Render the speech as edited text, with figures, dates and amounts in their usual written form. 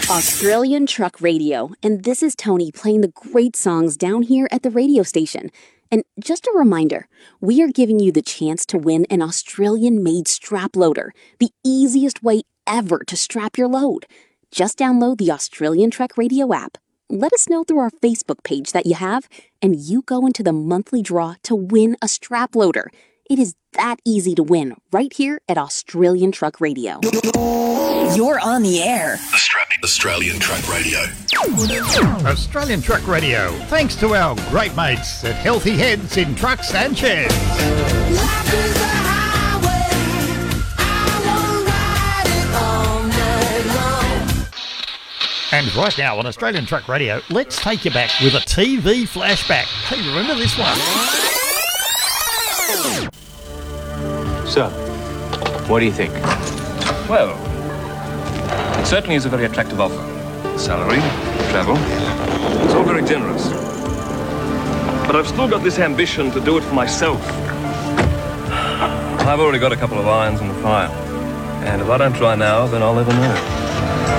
Australian Truck Radio, and this is Tony playing the great songs down here at the radio station. And just a reminder, we are giving you the chance to win an Australian-made strap loader, the easiest way ever to strap your load. Just download the Australian Truck Radio app. Let us know through our Facebook page that you have, and you go into the monthly draw to win a strap loader. It is that easy to win right here at Australian Truck Radio. You're on the air. Australian Truck Radio. Australian Truck Radio. Thanks to our great mates at Healthy Heads in Trucks and Sheds. Life is a highway. I will ride it all night long. And right now on Australian Truck Radio, let's take you back with a TV flashback. Hey, remember this one? So, what do you think? Well, it certainly is a very attractive offer. Salary, travel, it's all very generous. But I've still got this ambition to do it for myself. I've already got a couple of irons in the fire. And if I don't try now, then I'll never know.